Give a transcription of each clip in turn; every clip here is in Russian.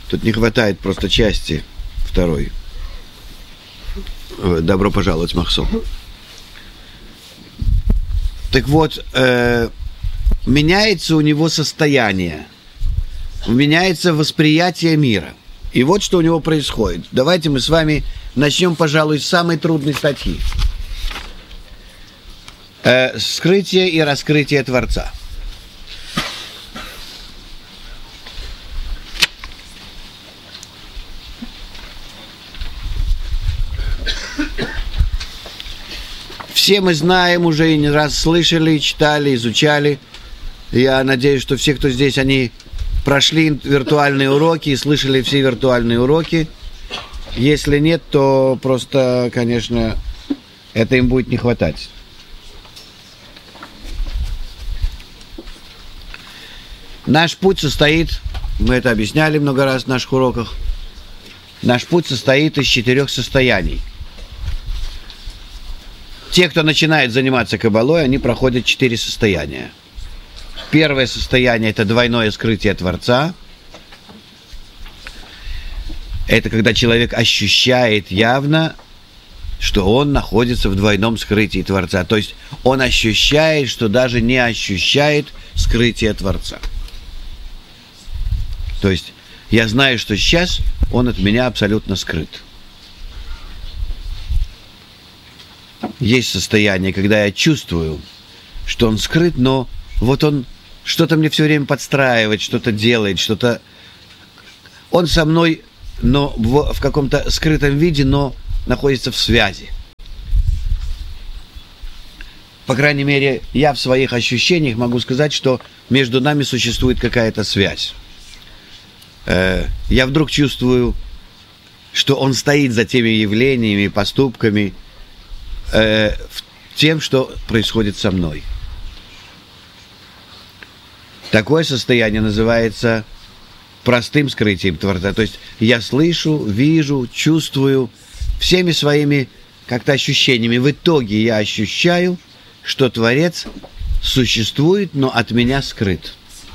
Тут не хватает просто части второй. Добро пожаловать, Махсум. Так вот, меняется у него состояние, меняется восприятие мира. И вот что у него происходит. Давайте мы с вами начнем, пожалуй, с самой трудной статьи. Скрытие и раскрытие Творца. Все мы знаем уже и не раз слышали, читали, изучали. Я надеюсь, что все, кто здесь, они прошли виртуальные уроки и слышали все виртуальные уроки. Если нет, то просто, конечно, это им будет не хватать. Наш путь состоит, мы это объясняли много раз в наших уроках, наш путь состоит из 4 состояний. Те, кто начинает заниматься каббалой, они проходят 4 состояния. Первое состояние – это двойное скрытие Творца. Это когда человек ощущает явно, что он находится в двойном скрытии Творца. То есть он ощущает, что даже не ощущает скрытие Творца. То есть я знаю, что сейчас он от меня абсолютно скрыт. Есть состояние, когда я чувствую, что он скрыт, но вот он что-то мне все время подстраивает, что-то делает, что-то... Он со мной, но в каком-то скрытом виде, но находится в связи. По крайней мере, я в своих ощущениях могу сказать, что между нами существует какая-то связь. Я вдруг чувствую, что он стоит за теми явлениями, поступками, тем, что происходит со мной. Такое состояние называется простым скрытием Творца. То есть я слышу, вижу, чувствую всеми своими как-то ощущениями. В итоге я ощущаю, что Творец существует, но от меня скрыт.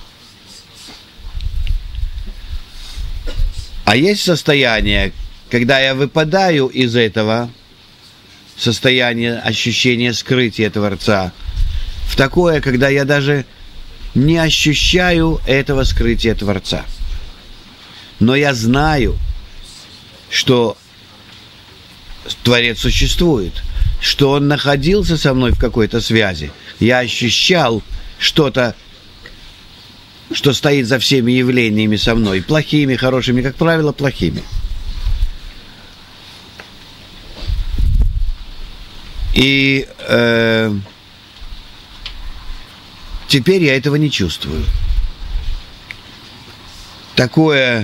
А есть состояние, когда я выпадаю из этого состояние ощущения скрытия Творца в такое, когда я даже не ощущаю этого скрытия Творца. Но я знаю, что Творец существует, что Он находился со мной в какой-то связи. Я ощущал что-то, что стоит за всеми явлениями со мной, плохими, хорошими, как правило, плохими. И теперь я этого не чувствую. Такое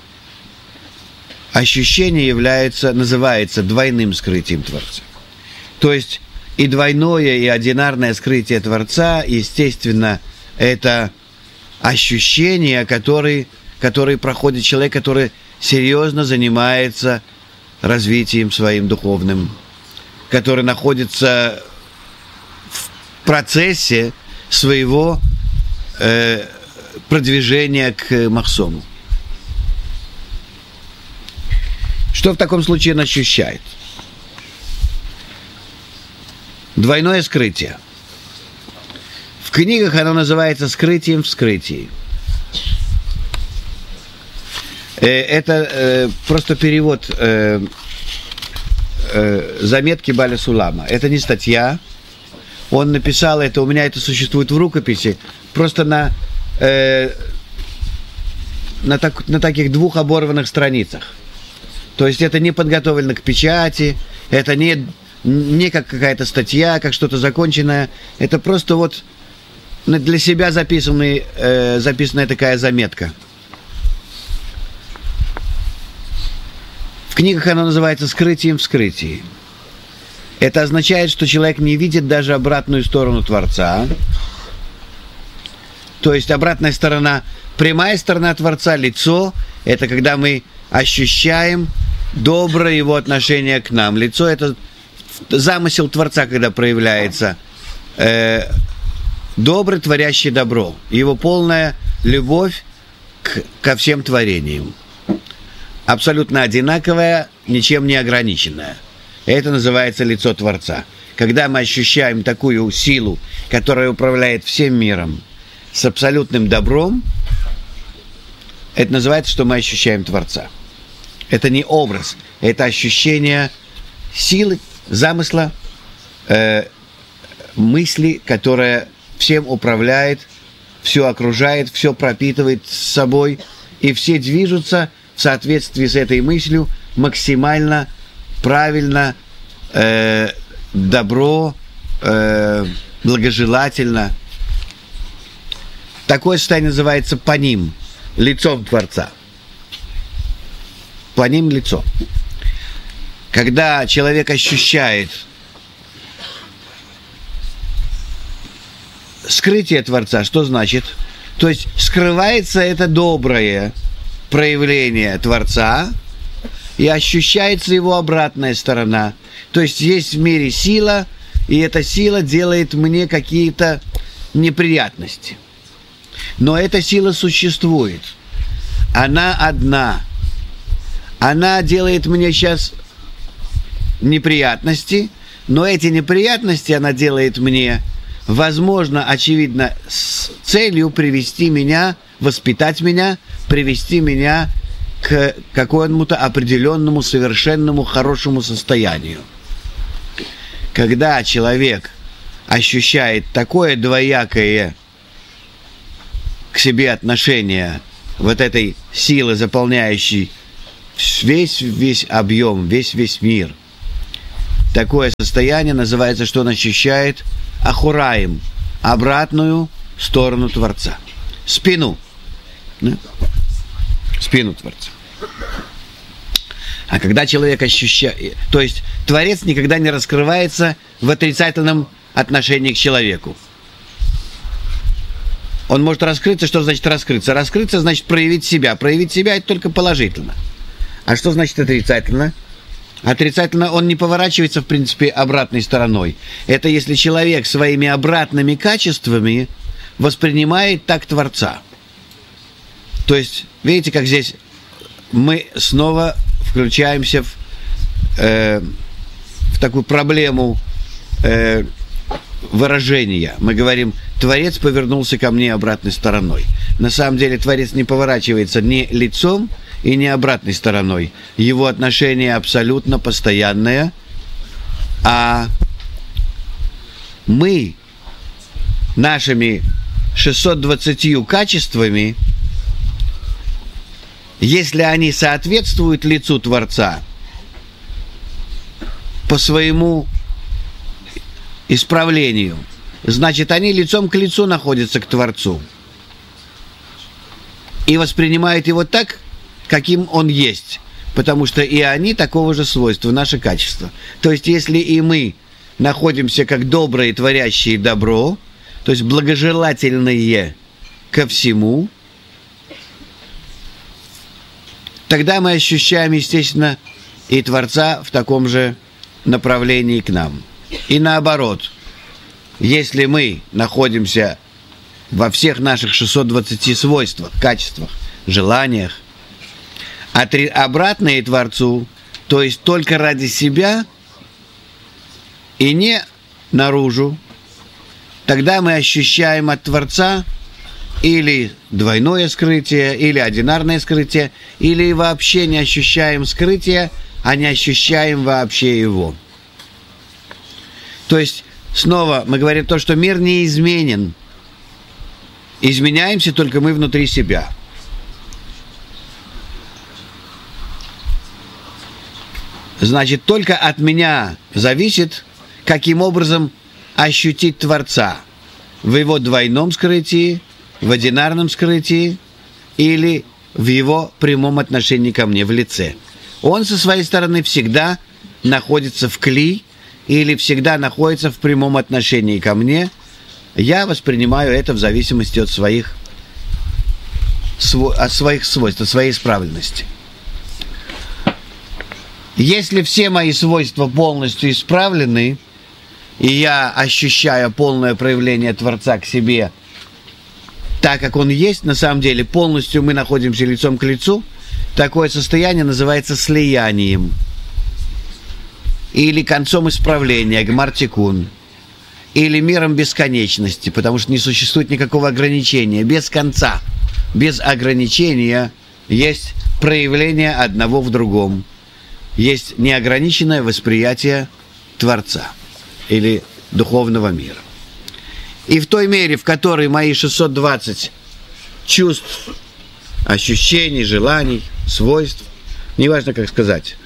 ощущение называется двойным скрытием Творца. То есть и двойное, и одинарное скрытие Творца, естественно, это ощущение, которое проходит человек, который серьезно занимается развитием своим духовным, который находится в процессе своего продвижения к Махсому. Что в таком случае он ощущает? Двойное скрытие. В книгах оно называется «скрытием в скрытии». Это просто перевод заметки Баля Сулама. Это не статья. Он написал это, у меня это существует в рукописи, просто на таких 2 оборванных страницах. То есть это не подготовлено к печати, это не как какая-то статья, как что-то законченное. Это просто вот для себя записанная такая заметка. В книгах она называется «скрытием в скрытии». Это означает, что человек не видит даже обратную сторону Творца. То есть обратная сторона, прямая сторона Творца, лицо, это когда мы ощущаем доброе его отношение к нам. Лицо – это замысел Творца, когда проявляется. Добрый, творящий добро. Его полная любовь ко всем творениям. абсолютно одинаковое, ничем не ограниченное. Это называется лицо Творца. Когда мы ощущаем такую силу, которая управляет всем миром, с абсолютным добром, это называется, что мы ощущаем Творца. Это не образ, это ощущение силы, замысла, мысли, которая всем управляет, все окружает, все пропитывает с собой, и все движутся в соответствии с этой мыслью максимально правильно, добро, благожелательно. Такое состояние называется паним, лицом Творца. Паним — лицо. Когда человек ощущает скрытие Творца, что значит? То есть скрывается это доброе проявление Творца, и ощущается его обратная сторона. То есть есть в мире сила, и эта сила делает мне какие-то неприятности. Но эта сила существует. Она одна. Она делает мне сейчас неприятности, но эти неприятности она делает мне, возможно, очевидно, с целью привести меня, воспитать меня, привести меня к какому-то определенному, совершенному, хорошему состоянию. Когда человек ощущает такое двоякое к себе отношение вот этой силы, заполняющей весь объем, весь мир, такое состояние называется, что он ощущает ахураим, обратную сторону Творца, спину, да? Спину Творца. А когда человек ощущает, то есть Творец никогда не раскрывается в отрицательном отношении к человеку. Он может раскрыться. Что значит раскрыться? Раскрыться значит проявить себя. Проявить себя — это только положительно. А что значит отрицательно? Отрицательно он не поворачивается, в принципе, обратной стороной. Это если человек своими обратными качествами воспринимает так Творца. То есть, видите, как здесь мы снова включаемся в такую проблему выражения. Мы говорим: Творец повернулся ко мне обратной стороной. На самом деле Творец не поворачивается ни лицом и не обратной стороной. Его отношение абсолютно постоянное, а мы нашими 620 качествами, если они соответствуют лицу Творца по своему исправлению, значит, они лицом к лицу находятся к Творцу и воспринимают его так, каким он есть, потому что и они такого же свойства, наше качество. То есть, если и мы находимся как добрые, творящие добро, то есть благожелательные ко всему, тогда мы ощущаем, естественно, и Творца в таком же направлении к нам. И наоборот, если мы находимся во всех наших 620 свойствах, качествах, желаниях, обратные Творцу, то есть только ради себя и не наружу, тогда мы ощущаем от Творца или двойное скрытие, или одинарное скрытие, или вообще не ощущаем скрытия, а не ощущаем вообще его. То есть, снова мы говорим то, что мир не изменен. Изменяемся только мы внутри себя. Значит, только от меня зависит, каким образом ощутить Творца. В его двойном скрытии, в одинарном скрытии или в его прямом отношении ко мне, в лице. Он со своей стороны всегда находится в кли или всегда находится в прямом отношении ко мне. Я воспринимаю это в зависимости от своих свойств, от своей исправленности. Если все мои свойства полностью исправлены, и я ощущаю полное проявление Творца к себе, так как он есть, на самом деле полностью мы находимся лицом к лицу, такое состояние называется слиянием или концом исправления, гмар-тикун, или миром бесконечности, потому что не существует никакого ограничения. Без конца, без ограничения есть проявление одного в другом. Есть неограниченное восприятие Творца или духовного мира. И в той мере, в которой мои 620 чувств, ощущений, желаний, свойств, неважно как сказать,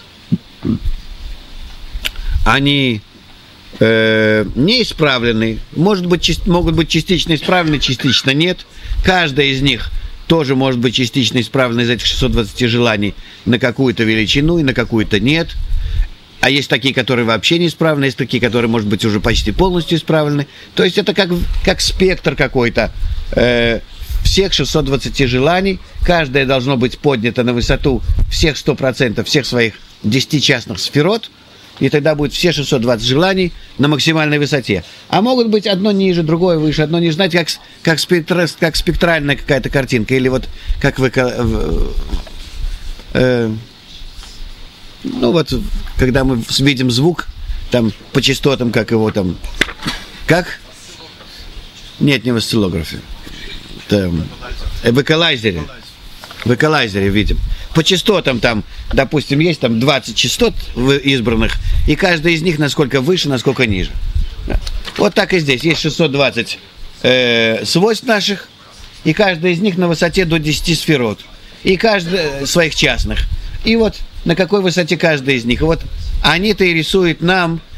они не исправлены, могут быть частично исправлены, частично нет. Каждая из них тоже может быть частично исправлена из этих 620 желаний на какую-то величину и на какую-то нет. А есть такие, которые вообще не исправлены, есть такие, которые, может быть, уже почти полностью исправлены. То есть это как спектр какой-то всех 620 желаний. Каждое должно быть поднято на высоту всех 100%, всех своих 10 частных сферот. И тогда будет все 620 желаний на максимальной высоте. А могут быть одно ниже, другое выше, одно ниже. Знаете, как спектральная какая-то картинка. Или вот как ну вот, когда мы видим звук, там, по частотам, как его там... Как? Нет, не в осциллографе. Там, в эквалайзере. В эквалайзере видим. По частотам там, допустим, есть там 20 частот избранных, и каждая из них насколько выше, насколько ниже. Вот так и здесь. Есть 620 свойств наших, и каждая из них на высоте до 10 сферот. И каждая своих частных. И вот на какой высоте каждая из них. И вот они-то и рисуют нам